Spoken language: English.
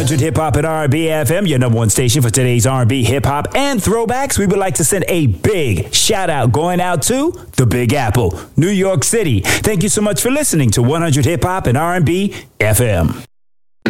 100 Hip Hop and R&B FM, your number one station for today's R&B, hip hop, and throwbacks. We would like to send a big shout out going out to the Big Apple, New York City. Thank you so much for listening to 100 Hip Hop and R&B FM.